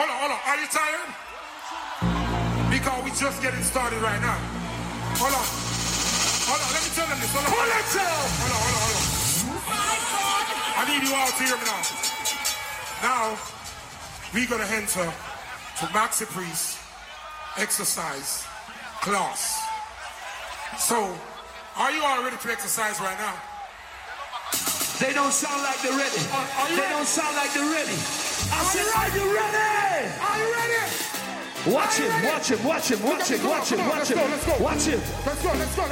Hold on. Are you tired? Because we just getting started right now. Hold on. Let me tell them this. Hold on. I need you all to hear me now. Now, we're going to enter to Maxi Priest exercise class. So, are you all ready to exercise right now? They don't sound like they're ready. They don't sound like they're ready. I said, are you ready? Are you ready? Watch him. Let's go.